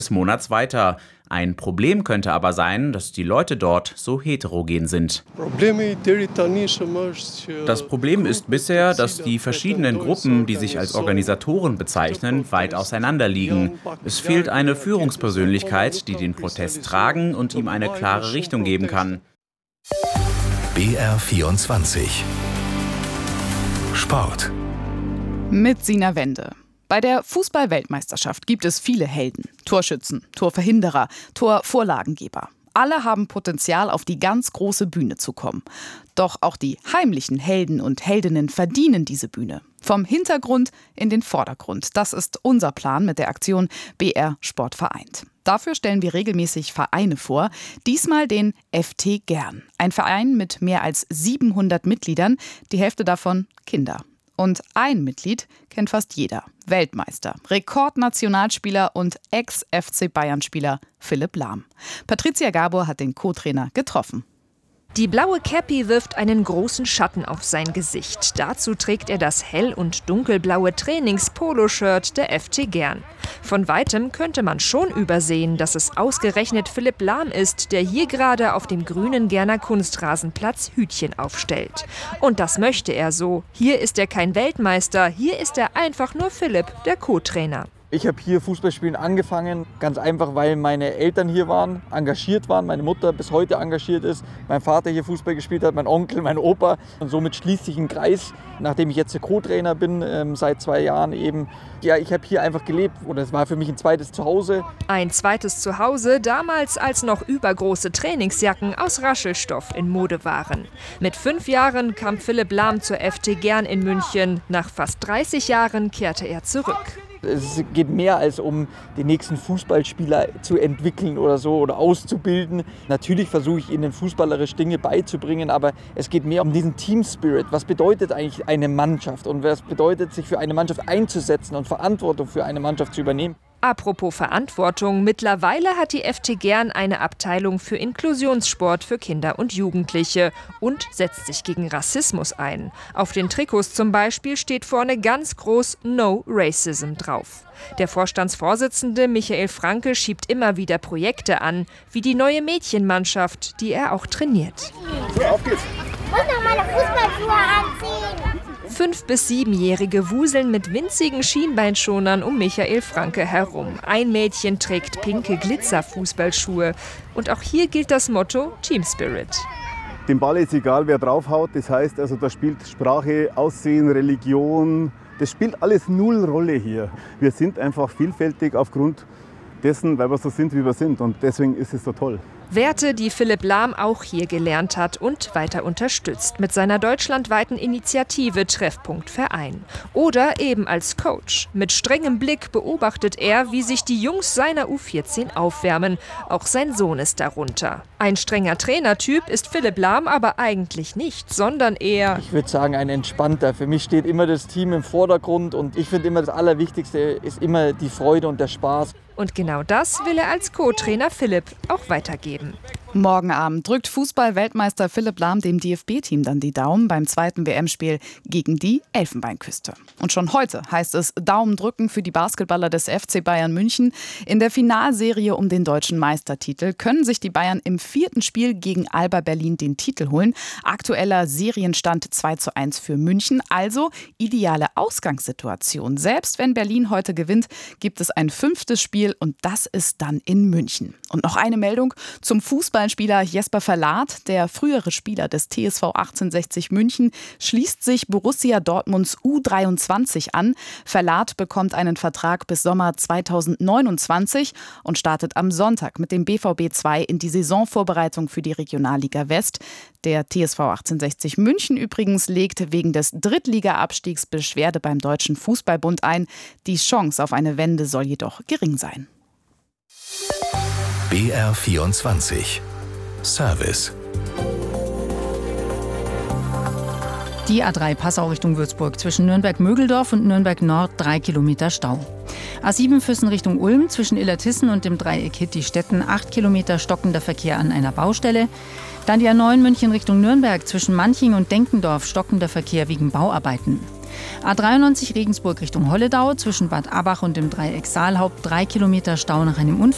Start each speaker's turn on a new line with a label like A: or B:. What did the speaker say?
A: Monats weiter. Ein Problem könnte aber sein, dass die Leute dort so heterogen sind. Das Problem ist bisher, dass die verschiedenen Gruppen, die sich als Organisatoren bezeichnen, weit auseinander liegen. Es fehlt eine Führungspersönlichkeit, die den Protest tragen und ihm eine klare Richtung geben kann.
B: BR24 Sport
C: mit Sina Wende. Bei der Fußball-Weltmeisterschaft gibt es viele Helden. Torschützen, Torverhinderer, Torvorlagengeber. Alle haben Potenzial, auf die ganz große Bühne zu kommen. Doch auch die heimlichen Helden und Heldinnen verdienen diese Bühne. Vom Hintergrund in den Vordergrund. Das ist unser Plan mit der Aktion BR Sport vereint. Dafür stellen wir regelmäßig Vereine vor. Diesmal den FT Gern. Ein Verein mit mehr als 700 Mitgliedern, die Hälfte davon Kinder. Und ein Mitglied kennt fast jeder. Weltmeister, Rekordnationalspieler und Ex-FC-Bayern-Spieler Philipp Lahm. Patricia Gabor hat den Co-Trainer getroffen.
D: Die blaue Cappy wirft einen großen Schatten auf sein Gesicht. Dazu trägt er das hell- und dunkelblaue Trainings-Poloshirt der FT Gern. Von weitem könnte man schon übersehen, dass es ausgerechnet Philipp Lahm ist, der hier gerade auf dem grünen Gerner Kunstrasenplatz Hütchen aufstellt. Und das möchte er so. Hier ist er kein Weltmeister, hier ist er einfach nur Philipp, der Co-Trainer.
E: Ich habe hier Fußballspielen angefangen, ganz einfach, weil meine Eltern hier waren, engagiert waren, meine Mutter bis heute engagiert ist, mein Vater hier Fußball gespielt hat, mein Onkel, mein Opa. Und somit schließt sich ein Kreis, nachdem ich jetzt Co-Trainer bin, seit 2 Jahren eben. Ja, ich habe hier einfach gelebt und es war für mich ein zweites Zuhause.
D: Ein zweites Zuhause, damals als noch übergroße Trainingsjacken aus Raschelstoff in Mode waren. Mit 5 Jahren kam Philipp Lahm zur FT Gern in München. Nach fast 30 Jahren kehrte er zurück.
E: Es geht mehr als um den nächsten Fußballspieler zu entwickeln oder so oder auszubilden. Natürlich versuche ich ihnen fußballerisch Dinge beizubringen, aber es geht mehr um diesen Team-Spirit. Was bedeutet eigentlich eine Mannschaft und was bedeutet, sich für eine Mannschaft einzusetzen und Verantwortung für eine Mannschaft zu übernehmen?
D: Apropos Verantwortung, mittlerweile hat die FT Gern eine Abteilung für Inklusionssport für Kinder und Jugendliche und setzt sich gegen Rassismus ein. Auf den Trikots zum Beispiel steht vorne ganz groß No Racism drauf. Der Vorstandsvorsitzende Michael Franke schiebt immer wieder Projekte an, wie die neue Mädchenmannschaft, die er auch trainiert.
F: So, auf geht's. Ich muss noch meine Fußballschuhe anziehen.
D: 5- bis 7-Jährige wuseln mit winzigen Schienbeinschonern um Michael Franke herum. Ein Mädchen trägt pinke Glitzer-Fußballschuhe. Und auch hier gilt das Motto Team Spirit.
G: Dem Ball ist egal, wer draufhaut. Das heißt, also da spielt Sprache, Aussehen, Religion. Das spielt alles null Rolle hier. Wir sind einfach vielfältig aufgrund dessen, weil wir so sind, wie wir sind. Und deswegen ist es so toll.
D: Werte, die Philipp Lahm auch hier gelernt hat und weiter unterstützt mit seiner deutschlandweiten Initiative Treffpunkt Verein. Oder eben als Coach. Mit strengem Blick beobachtet er, wie sich die Jungs seiner U14 aufwärmen. Auch sein Sohn ist darunter. Ein strenger Trainertyp ist Philipp Lahm aber eigentlich nicht, sondern eher...
E: Ich würde sagen, ein entspannter. Für mich steht immer das Team im Vordergrund und ich finde immer, das Allerwichtigste ist immer die Freude und der Spaß.
D: Und genau das will er als Co-Trainer Philipp auch weitergeben.
C: Morgen Abend drückt Fußball-Weltmeister Philipp Lahm dem DFB-Team dann die Daumen beim 2. WM-Spiel gegen die Elfenbeinküste. Und schon heute heißt es Daumen drücken für die Basketballer des FC Bayern München. In der Finalserie um den deutschen Meistertitel können sich die Bayern im 4. Spiel gegen Alba Berlin den Titel holen. Aktueller Serienstand 2:1 für München, also ideale Ausgangssituation. Selbst wenn Berlin heute gewinnt, gibt es ein 5. Spiel und das ist dann in München. Und noch eine Meldung zum Fußballspieler Jesper Verlat. Der frühere Spieler des TSV 1860 München schließt sich Borussia Dortmunds U23 an. Verlat bekommt einen Vertrag bis Sommer 2029 und startet am Sonntag mit dem BVB 2 in die Saisonvorbereitung für die Regionalliga West. Der TSV 1860 München übrigens legt wegen des Drittliga-Abstiegs Beschwerde beim Deutschen Fußballbund ein. Die Chance auf eine Wende soll jedoch gering sein.
B: BR24 Service.
H: Die A3 Passau Richtung Würzburg zwischen Nürnberg-Mögeldorf und Nürnberg-Nord 3 Kilometer Stau. A7 Füssen Richtung Ulm zwischen Illertissen und dem Dreieck Hitti-Stetten 8 Kilometer stockender Verkehr an einer Baustelle. Dann die A9 München Richtung Nürnberg zwischen Manching und Denkendorf stockender Verkehr wegen Bauarbeiten. A93 Regensburg Richtung Holledau zwischen Bad Abach und dem Dreieck Saalhaupt 3 Kilometer Stau nach einem Unfall.